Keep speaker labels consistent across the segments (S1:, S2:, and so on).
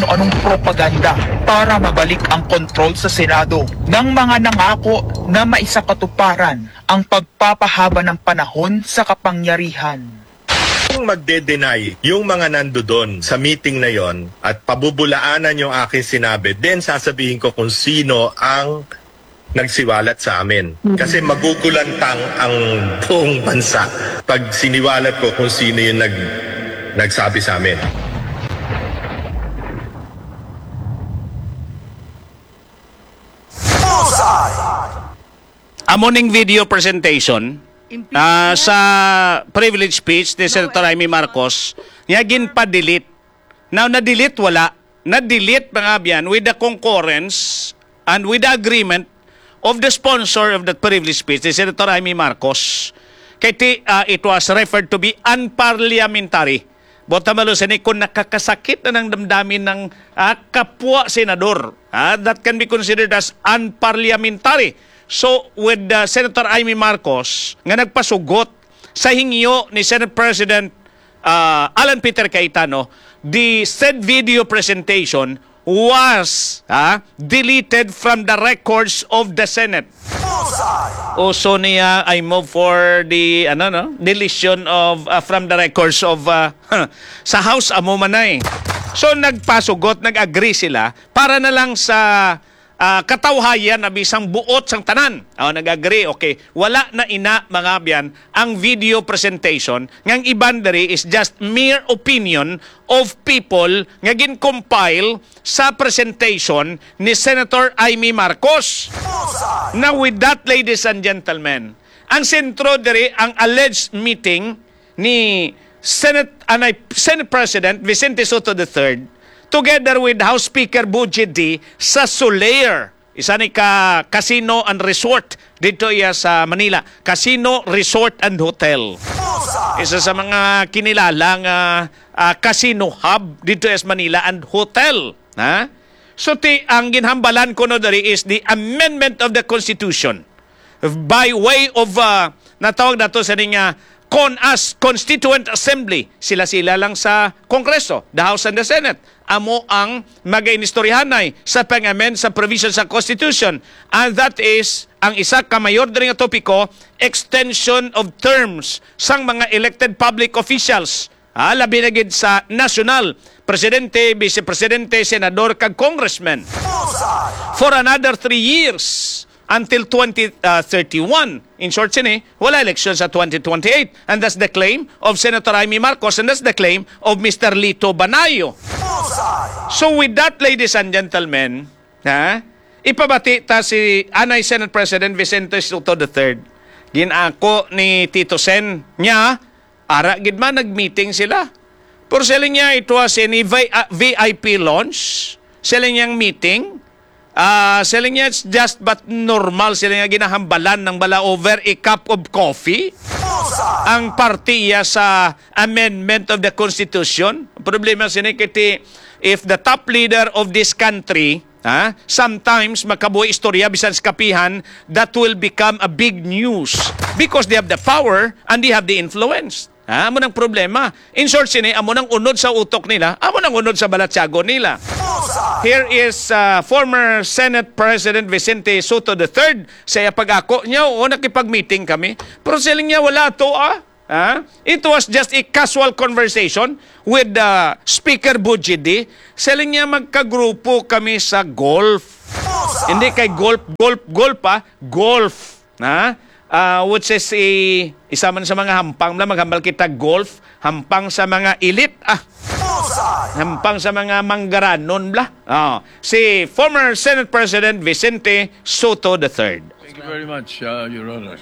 S1: anong propaganda para mabalik ang kontrol sa Senado ng mga nangako na maisakatuparan ang pagpapahaba ng panahon sa kapangyarihan.
S2: Kung magde-deny yung mga nandoon sa meeting na yon at pabubulaanan yung aking sinabi, then sasabihin ko kung sino ang nagsiwalat sa amin. Kasi magugulantang ang buong bansa pag siniwalat ko kung sino yung nagsabi sa amin.
S3: Amoning video presentation sa privilege speech ni Senator Amy Marcos, niya ginpa-delete. Now, na-delete wala. Na-delete mga biyan with the concurrence and with the agreement of the sponsor of that privilege speech, ni Senator Amy Marcos. Kaya it was referred to be unparliamentary. Bota malusan kung nakakasakit na ng damdamin ng kapwa senador, that can be considered as unparliamentary. So, with Senator Amy Marcos, nga nagpasugot sa hingyo ni Senate President Alan Peter Cayetano, the said video presentation was deleted from the records of the Senate. Also niya, I move for the deletion of from the records of sa House amo manay. So nagpasugot, nag-agree sila para na lang sa katawhayan na bisang buot sang tanan. Nag-agree, okay. Wala na ina mga biyan ang video presentation ngang ibandary is just mere opinion of people nga gin-compile sa presentation ni Senator Amy Marcos. Now with that, ladies and gentlemen, ang sentro diri ang alleged meeting ni Senate President Vicente Sotto III together with House Speaker Buji D sa Solaire. Isa ni casino and resort dito sa Manila. Casino, resort and hotel. Isa sa mga kinilalang casino hub dito sa Manila and hotel. So ang ginhambalan ko no dari is the amendment of the Constitution by way of natawag na to sa Constituent Assembly. Sila-sila lang sa Kongreso, the House and the Senate. Amo ang mag-inistoryahanay sa pang-amend sa provision sa Constitution. And that is, ang isa ka mayor din nga topiko, extension of terms sang mga elected public officials. Labi na gid sa national, presidente, vice-presidente, senador, kag congressman. For another 3 years. Until 2031. In short, wala election sa 2028. And that's the claim of Senator Amy Marcos and that's the claim of Mr. Lito Banayo. So with that, ladies and gentlemen, ipabati ta si Anay Senate President Vicente Sotto III. Ginako ni Tito Sen niya, ara gid man nag-meeting sila. Pero sila niya, it was in VIP launch. Sila niyang meeting. Sila niya, it's just but normal. Sila niya ginahambalan ng bala over a cup of coffee. Ang partiya sa amendment of the Constitution. Problema sinikiti, if the top leader of this country, sometimes makabuhi istorya bisan sa kapihan, that will become a big news because they have the power and they have the influence. Amo nang problema. In short, amo nang unod sa utok nila, amo nang unod sa balatsago nila. Here is former Senate President Vicente Sotto III. Saya pag-ako niya, nakipag-meeting kami. Pero siling niya, wala to It was just a casual conversation with Speaker Buji D. Siling niya, magkagrupo kami sa golf. Hindi kay golf. Golf. Which is isa man sa mga hampang na maghambal kita golf, hampang sa mga elite, hampang sa mga manggaranon bla. Si former Senate President Vicente Sotto III.
S4: Thank you very much, Your Honor.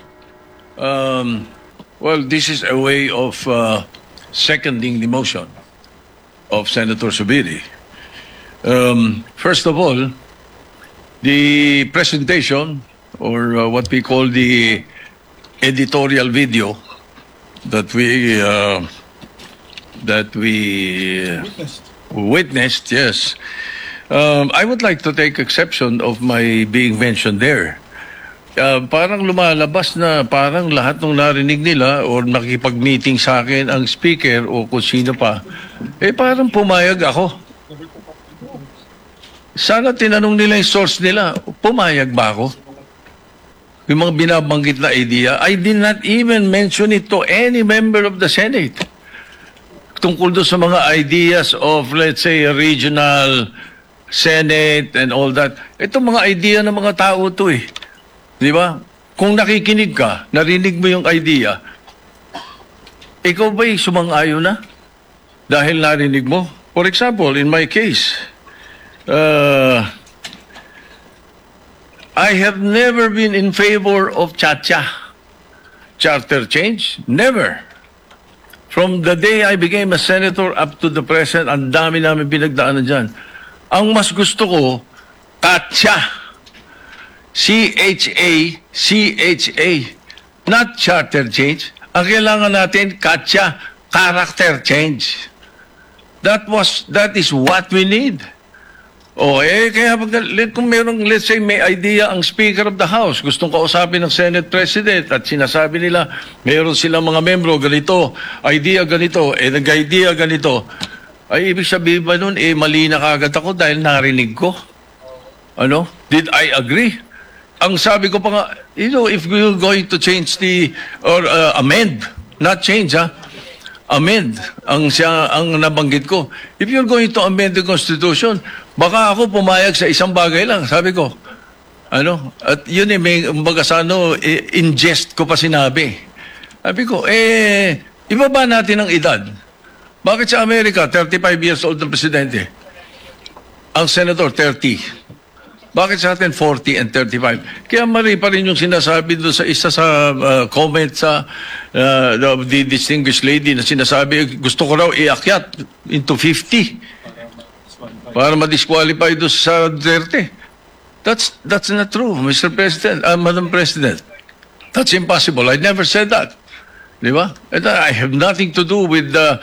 S4: Well, this is a way of seconding the motion of Senator Zubiri. First of all, the presentation, or what we call the editorial video that we witnessed, yes. I would like to take exception of my being mentioned there. Parang lumalabas na parang lahat ng narinig nila or nakipag-meeting sa akin ang speaker o kung sino pa, parang pumayag ako. sana tinanong nila yung source nila, pumayag ba ako? Yung mga binabanggit na idea, I did not even mention it to any member of the Senate. Tungkol doon sa mga ideas of, let's say, regional Senate and all that. Ito mga idea ng mga tao to eh. Di ba? Kung nakikinig ka, narinig mo yung idea, ikaw ba'y sumang-ayon na? Dahil narinig mo? For example, in my case, I have never been in favor of charter change. Never. From the day I became a senator up to the present, ang dami namin pinagdaanan dyan. Ang mas gusto ko, CHA. C-H-A, not charter change. Ang kailangan natin, CHA, character change. That is what we need. Kaya kung merong, let's say, may idea ang Speaker of the House, gustong kausapin ng Senate President at sinasabi nila, meron silang mga membro, ganito, idea ganito, nag-idea ganito, ay ibig sabihin ba nun, mali na kagad ako dahil narinig ko? Ano? Did I agree? Ang sabi ko pa nga, if we're going to change or amend, not change, amend ang nabanggit ko. If you're going to amend the Constitution, baka ako pumayag sa isang bagay lang. Sabi ko, at yun may in jest ko pa sinabi. Sabi ko, ibaba natin ang edad. Bakit sa Amerika, 35 years old ng presidente? Ang senator, 30. Bakit sa atin 40 and 35? Kaya mali pa rin yung sinasabi doon sa isa sa comment sa the distinguished lady na sinasabi, gusto ko raw iakyat into 50 para ma-disqualify doon sa Duterte. That's not true, Mr. President, Madam President. That's impossible. I never said that. Di ba? And I have nothing to do with the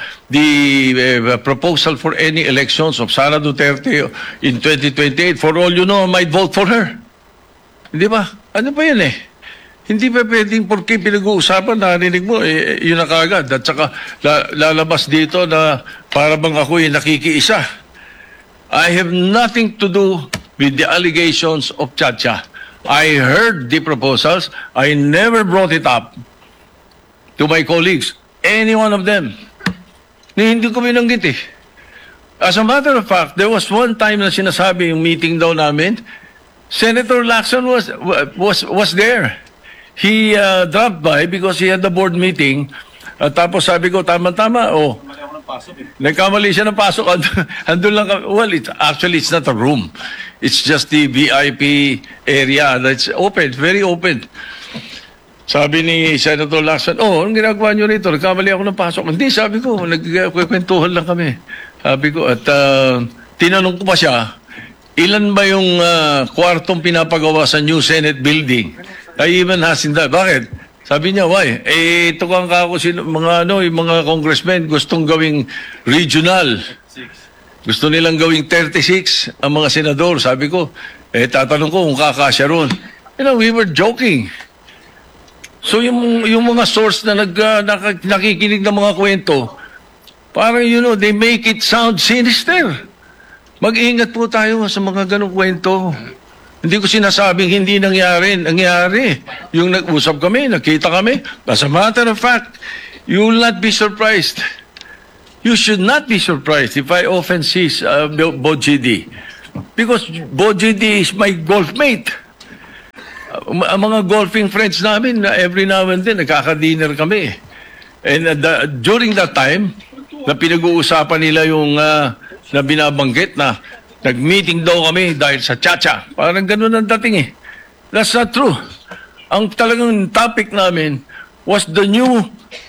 S4: proposal for any elections of Sara Duterte in 2028. For all you know, I might vote for her. Di ba? Ano ba yan eh? Hindi pa pwedeng porque pinag-uusapan, narinig mo, yun na kagad. At saka lalabas dito na para bang ako'y nakikiisa. I have nothing to do with the allegations of Chacha. I heard the proposals. I never brought it up to my colleagues, any one of them. Hindi ko binanggit eh. As a matter of fact, there was one time na sinasabi yung meeting daw namin, Senator Lacson was there. He dropped by because he had the board meeting. Tapos sabi ko, tama-tama, nagkamali siya ng pasok. Andun lang kami. Well, it's not a room. It's just the VIP area that's open, very open. Sabi ni Senator Lacson, anong ginagawa nyo rito? Nagkamali ako ng pasok. Hindi, sabi ko, nagkwentuhan lang kami. Sabi ko, at tinanong ko pa siya, ilan ba yung kwartong pinapagawa sa new Senate building? I even asked him that. Bakit? Sabi niya, why? Tukang ka ako, yung mga congressmen gustong gawing regional. Gusto nilang gawing 36 ang mga senador. Sabi ko, tatanong ko kung kakasya ron. We were joking. So yung mga source na nakikinig ng mga kwento, parang they make it sound sinister. Mag-ingat po tayo sa mga ganong kwento. Hindi ko sinasabing hindi nangyari. Nangyari. Yung nag-usap kami, nakita kami. As a matter of fact, you will not be surprised. You should not be surprised if I often see Bojidi. Because Bojidi is my golf mate. Ang mga golfing friends namin, every now and then, nagkaka-dinner kami. And during that time, na pinag-uusapan nila yung na binabanggit na nag-meeting daw kami dahil sa Chacha. Parang ganun ang dating eh. That's not true. Ang talagang topic namin was the new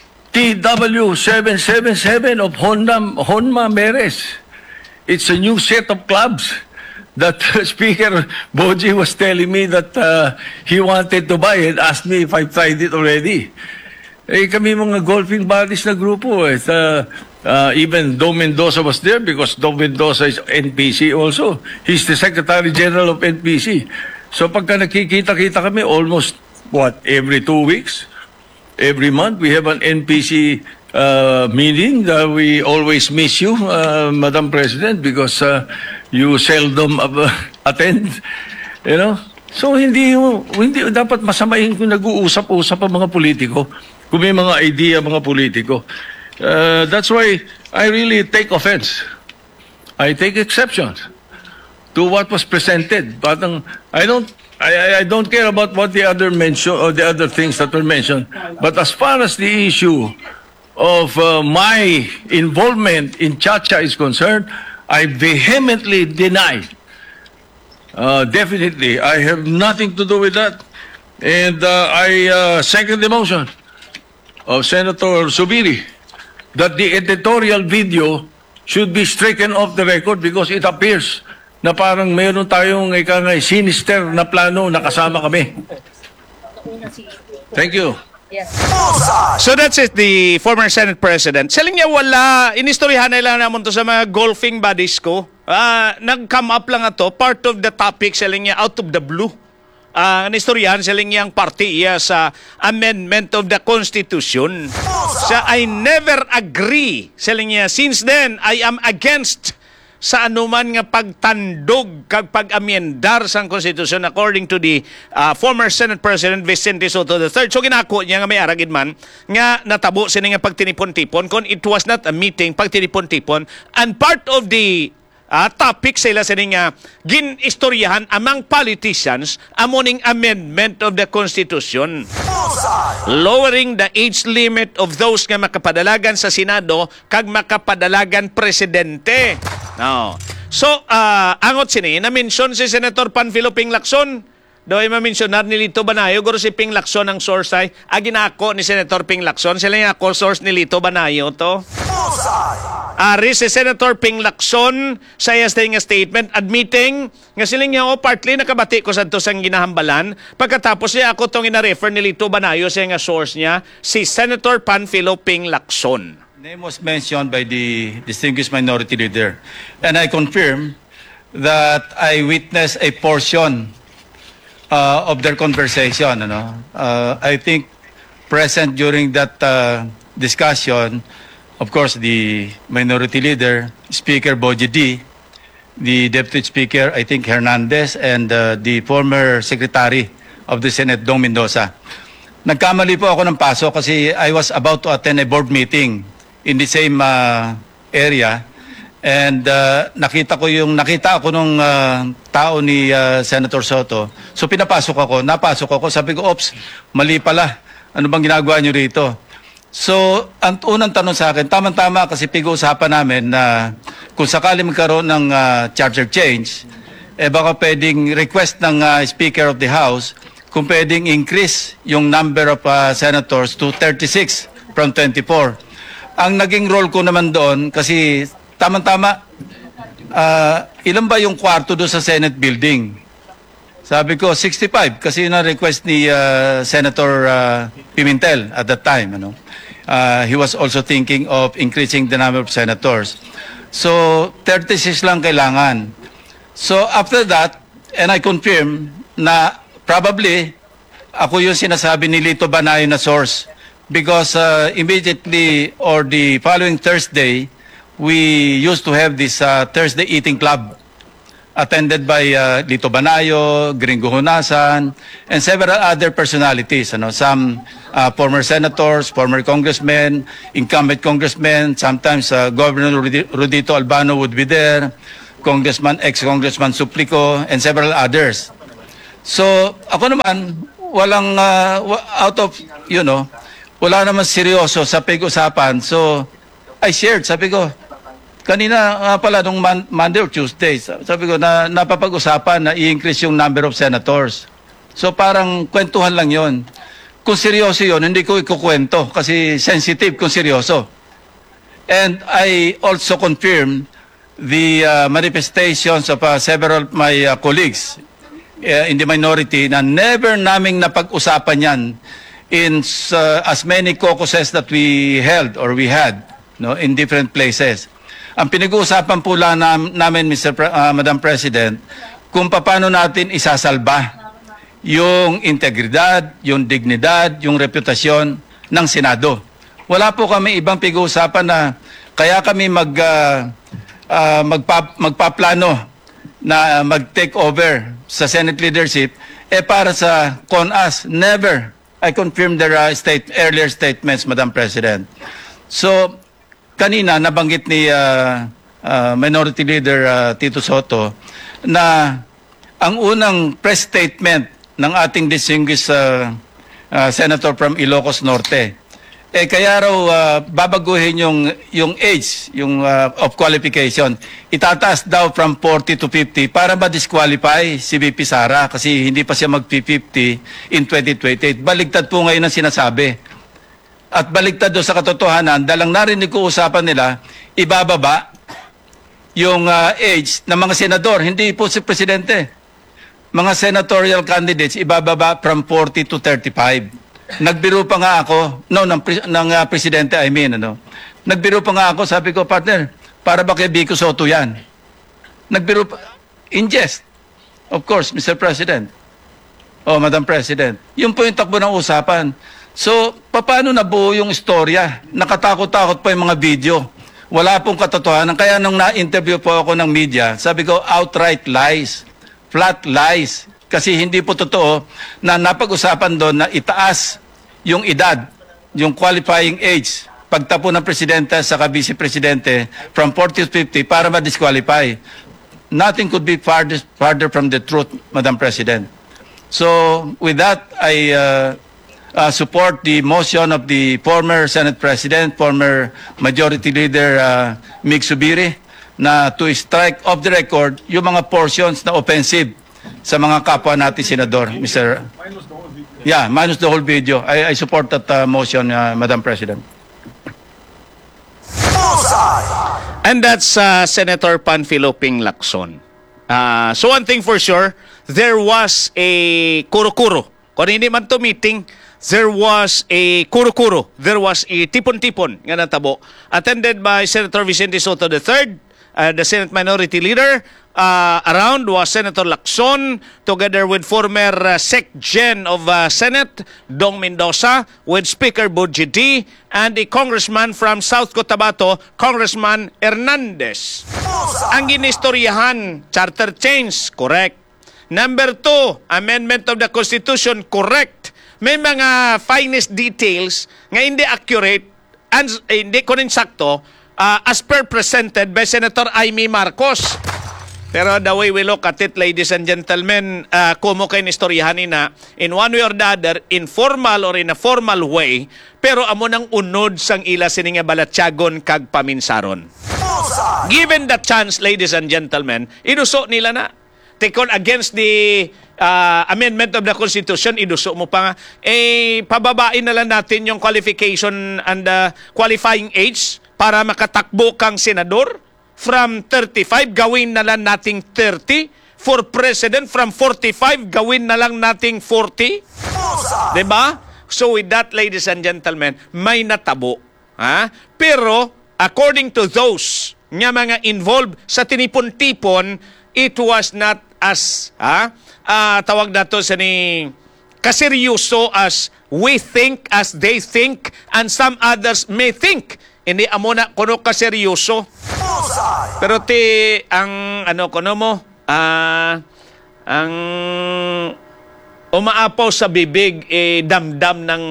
S4: TW777 of Honma Meres. It's a new set of clubs that Speaker Boji was telling me that he wanted to buy and asked me if I tried it already. Kami mga golfing buddies na grupo. Even Dom Mendoza was there because Dom Mendoza is NPC also. He's the Secretary General of NPC. So pagka nakikita-kita kami almost, every 2 weeks? Every month we have an NPC meeting. We always miss you, Madam President, because you seldom attend. You know? So hindi dapat masamahin kung nag-uusap-usap ang mga politiko, kung may mga idea mga politiko. That's why I really take offense. I take exception to what was presented. But I don't care about what the other mention or the other things that were mentioned. But as far as the issue of my involvement in Chacha is concerned, I vehemently deny. Definitely, I have nothing to do with that. And I second the motion of Senator Zubiri that the editorial video should be stricken off the record because it appears na parang mayroon tayong sinister na plano na kasama kami. Thank you.
S3: So that's it, the former Senate President. Saling niya wala, inistoryahan na lang naman to sa mga golfing buddies ko. Nag-come up lang ito, part of the topic, saling niya out of the blue. Inistoryahan saling niyang party sa amendment of the Constitution. I never agree, saling niya, since then, I am against sa anuman nga pagtandog kag pag-amyendar sa konstitusyon according to the former Senate President Vicente Soto III. So ginako niya nga may aragid man nga natabo sini nga pagtinipon-tipon kon it was not a meeting, pagtinipon-tipon, and part of the topic sila sini nga ginistoryahan among politicians amoning amendment of the Constitution. Lowering the age limit of those nga makapadalagan sa Senado kag makapadalagan presidente. No. So, angot sini, na-mention si Senator Panfilo Ping Lacson. Daw ay ma-mentionar ni Lito Banayo, guro si Ping Lacson ang source ay, ginako ni Senator Ping Lacson. Sila yung ako source ni Lito Banayo to. Ari si Senator Ping Lacson sa nga statement admitting nga siling niya partly nakabati ko sa to sang ginahambalan. Pagkatapos niya ako tong ina-refer ni Lito Banayo sa nga source niya, si Senator Panfilo Ping Lacson.
S5: Name was mentioned by the distinguished minority leader, and I confirm that I witnessed a portion of their conversation. I think present during that discussion, of course, the minority leader, Speaker Boji D, the Deputy Speaker, I think Hernandez, and the former Secretary of the Senate, Dong Mendoza. Nagkamali po ako ng paso kasi I was about to attend a board meeting in the same area, and nakita ako nung tao ni Senator Soto. So napasok ako, sabi ko, "Ops, mali pala. Ano bang ginagawa niyo rito?" So, ang unang tanong sa akin, tama-tama kasi pag-uusapan namin na kung sakali magkaroon ng charter change, baka pwedeng request ng Speaker of the House kung pwedeng increase yung number of senators to 36 from 24. Ang naging role ko naman doon, kasi tama-tama, ilan ba yung kwarto doon sa Senate building? Sabi ko, 65, kasi yun ang request ni Senator Pimentel at that time. He was also thinking of increasing the number of senators. So, 36 lang kailangan. So, after that, and I confirm na probably ako yung sinasabi ni Lito Banayo na source. Because immediately or the following Thursday, we used to have this Thursday eating club attended by Lito Banayo, Gringo Honasan, and several other personalities. Some former senators, former congressmen, incumbent congressmen, sometimes Governor Rodito Albano would be there, ex-Congressman Suplico, and several others. So, ako naman, walang, out of, wala naman seryoso sa pag-usapan. So, I shared, sabi ko, kanina pala nung Monday or Tuesday, sabi ko na napapag-usapan na i-increase yung number of senators. So, parang kwentuhan lang yon. Kung seryoso yon, hindi ko ikukwento kasi sensitive kung seryoso. And I also confirm the manifestations of several of my colleagues in the minority na never naming napag-usapan yan in as many caucuses that we held or we had in different places. Ang pinag-uusapan po lang namin, Madam President, kung paano natin isasalba yung integridad, yung dignidad, yung reputasyon ng Senado. Wala po kami ibang pag-uusapan na kaya kami magpaplano na mag-take over sa Senate leadership para sa CONAS. Never. I confirm their earlier statements, Madam President. So, kanina nabanggit ni Minority Leader Tito Soto na ang unang press statement ng ating distinguished Senator from Ilocos Norte, kaya raw babaguhin yung age of qualification. Itataas daw from 40 to 50 para ma-disqualify si VP Sara kasi hindi pa siya mag-50 in 2028. Baligtad po ngayon ang sinasabi. At baligtad doon sa katotohanan, dalang narinig ko usapan nila, ibababa yung age ng mga senador, hindi po si Presidente. Mga senatorial candidates, ibababa from 40 to 35. Nagbiro pa nga ako, ng Presidente, I mean, nagbiro pa nga ako, sabi ko, partner, para ba kay Vico Soto yan? Nagbiro pa, in jest, of course, Mr. President. Oh, Madam President. Yun po yung takbo ng usapan. So, paano nabuo yung istorya? Nakatakot-takot pa yung mga video. Wala pong katotohanan. Kaya nung na-interview po ako ng media, sabi ko, outright lies, flat lies. Kasi hindi po totoo na napag-usapan doon na itaas yung edad, yung qualifying age, pagtapo ng presidente sa vice presidente from 40 to 50 para ma-disqualify. Nothing could be farther from the truth, Madam President. So, with that, I support the motion of the former Senate President, former Majority Leader Mig Zubiri, na to strike off the record yung mga portions na offensive sa mga kapwa natin senador, Mr. Yeah, minus the whole video. I support that motion, Madam President.
S3: And that's Senator Panfilo Ping Lacson. So one thing for sure, there was a kuro-kuro. Kung hindi man to meeting, there was a kuro-kuro. There was a tipon-tipon nga natabo. Attended by Senator Vicente Soto III, the Senate Minority Leader. Around was Senator Lacson, together with former Sec-Gen of Senate, Dong Mendoza, with Speaker Budjiti, and a congressman from South Cotabato, Congressman Hernandez. Ang ginistoryahan, charter change, correct. Number 2, amendment of the Constitution, correct. May mga finest details nga hindi accurate and hindi ko rin sakto as per presented by Senator Amy Marcos. Pero the way we look at it, ladies and gentlemen, kumo kayo nistoryahan na in one way or the other, informal or in a formal way, pero amo nang unod sang ila sininga balatyagon kag paminsaron. Given the chance, ladies and gentlemen, iduso nila na. Take on against the amendment of the Constitution, iduso mo pa nga, pababain na lang natin yung qualification and qualifying age para makatakbo kang senador. From 35, gawin na lang nating 30. For president, from 45, gawin na lang nating 40. Diba? So with that, ladies and gentlemen, may natabo. Ha? Pero, according to those nga mga involved sa tinipon-tipon, it was not as, tawag na to sa ni kaseryoso as we think, as they think, and some others may think. Hindi amo na kuno kaseryoso. Pero ang kuno mo, ang umaapaw sa bibig damdam ng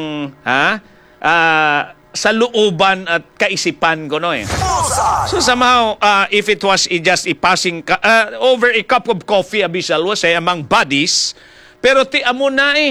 S3: sa looban at kaisipan ko So somehow if it was just a passing over a cup of coffee, Abisal was among buddies, pero amo na